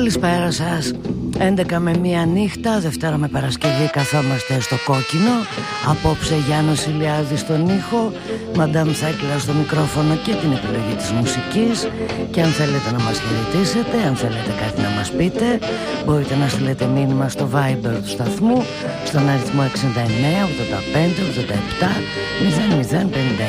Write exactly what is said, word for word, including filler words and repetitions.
Καλησπέρα σας. έντεκα με μία νύχτα, Δευτέρα με Παρασκευή, καθόμαστε στο κόκκινο. Απόψε Γιάννος Ηλιάδης στον ήχο, Μαντάμ Θέκλα στο μικρόφωνο και την επιλογή της μουσικής. Και αν θέλετε να μας χαιρετήσετε, αν θέλετε κάτι να μας πείτε, μπορείτε να στείλετε μήνυμα στο Viber του σταθμού στον αριθμό εξήντα εννέα ογδόντα πέντε ογδόντα επτά μηδέν μηδέν πενήντα